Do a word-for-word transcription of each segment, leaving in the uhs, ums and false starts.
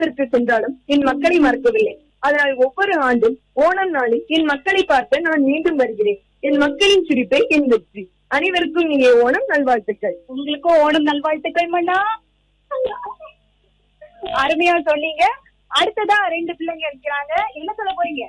கிராமத்திற்கு சென்றாலும் என் மக்களை மறக்கவில்லை. அதனால் ஒவ்வொரு ஆண்டும் ஓணம் நாளில் என் மக்களை பார்க்க நான் மீண்டும் வருகிறேன். என் மக்களின் சிரிப்பை என் வெற்றி. அனைவருக்கும் இங்கே ஓணம் நல்வாழ்த்துக்கள். உங்களுக்கும் ஓணம் நல்வாழ்த்துக்கள் மண்ணா. அருமையா சொன்னீங்க. அடுத்ததா ரெண்டு பிள்ளைங்க இருக்கிறாங்க. என்ன சொல்ல போறீங்க?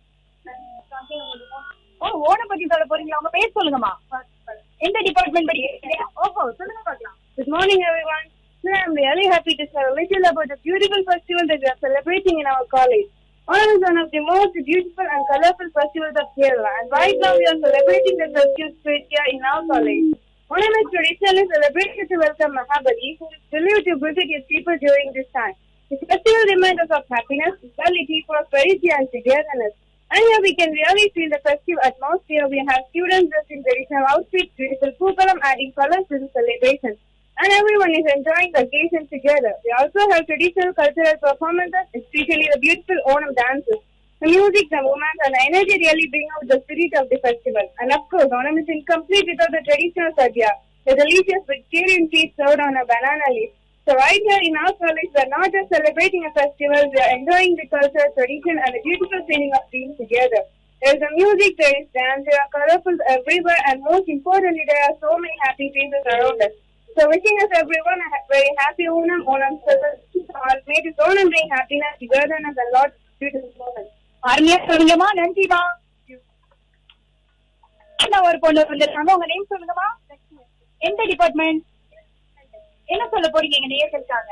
ஓ, ஓணம் பத்தி சொல்ல போறீங்களா? உங்க பேர் சொல்லுங்கம்மா. எந்த டிபார்ட்மெண்ட் படிக்கிறீங்க? ஓஹோ, சொல்லுங்க பார்க்கலாம். Good morning everyone. Today I am really happy to share a little about the beautiful festival that we are celebrating in our college. Onam is one of the most beautiful and colorful festivals of Kerala, and right now we are celebrating the festival spirit here in our college. Onam is traditionally celebrated to welcome Mahabali, who is believed to visit his people during this time. The festival reminds us of happiness, equality, prosperity and togetherness. And here we can really feel the festive atmosphere. We have students dressed in traditional outfits, beautiful pookalam adding colors to the celebration. And everyone is enjoying the occasion together. We also have traditional cultural performances, especially the beautiful Onam dances. The music, the movement, and the energy really bring out the spirit of the festival. And of course, Onam is incomplete without the traditional sadhya, the delicious vegetarian feast served on a banana leaf. So right here in our college, we are not just celebrating a festival, we are enjoying the culture, tradition, and the beautiful feeling of being together. There is the music, there is dance, there are colorful everywhere, and most importantly, there are so many happy faces around us. So wishing us everyone a very happy Onam, Onam celebration. May this Onam bring happiness, togetherness, and lots of beautiful moments. அருமையா சொல்லுங்கம்மா. நன்றிமா. ஒரு பொண்ணு வந்துருக்காங்க. உங்க name சொல்லுங்கம்மா. எந்த department? என்ன சொல்ல போறீங்க? எங்க நேயர்களுக்காக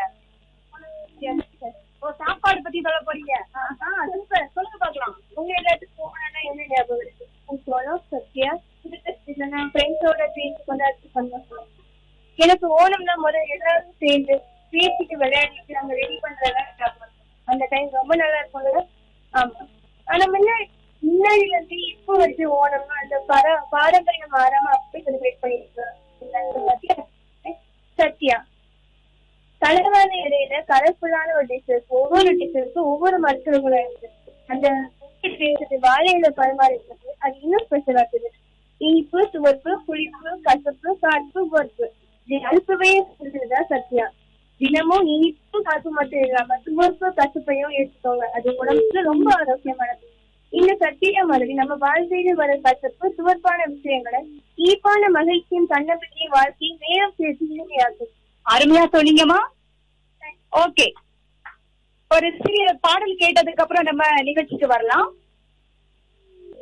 சாப்பாடு பத்தி சொல்ல போறீங்க. சொல்லுங்க பாக்கலாம். உங்க எல்லாத்துக்கும் போனா என்ன ஞாபகம் இருக்கு? சத்யா ஃப்ரெண்ட்ஸோட சேர்ந்து கொண்டாடி பண்ணுவோம். எனக்கு ஓணம்னா முதல்ல எல்லாரும் சேர்ந்து பேசிட்டு விளையாடிட்டு நாங்க ரெடி பண்றதா அந்த டைம் ரொம்ப நல்லா இருக்கும். ஆமா, ஆனா முன்னாடி முன்னாடில இருந்து இப்போ வரைக்கும் ஓணம்னா அந்த பர பாரம்பரியம் மாறாம அப்படி செலிப்ரேட் பண்ணிருக்கோம். சத்யா தலைவான இடையில கலர்ஃபுல்லான ஒரு டிஷஸ், ஒவ்வொரு டிஷஸுக்கும் ஒவ்வொரு மருத்துவங்களும் இருக்கு. அந்த வாழையில பரிமாறிக்கிறது அது இன்னும் ஸ்பெஷலா இருக்குது. இனிப்பு, துவர்ப்பு, புளிப்பு, கசப்பு, காப்பு, பொறுப்பு அனுப்பவே தான் சத்யா. தினமும் இனிப்பு காப்பு மட்டும் இல்லாம துவர்ப்பு கசப்பையும் எடுத்துக்கோங்க. அது உடம்புல ரொம்ப ஆரோக்கியமானது. இந்த சத்திய மாதிரி நம்ம வாழ்க்கையில வர கசப்பு துவர்ப்பான விஷயங்களை ஈப்பான மகிழ்ச்சியும் தன்னம்பிக்கையும் வாழ்க்கையும் நேரம் சேர்த்து இனிமையாகும். அருமையா சொன்னீங்கம்மா. ஓகே, ஒரு சிறிய பாடல் கேட்டதுக்கு அப்புறம் நம்ம நிகழ்ச்சிக்கு வரலாம்.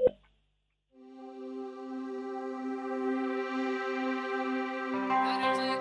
Energy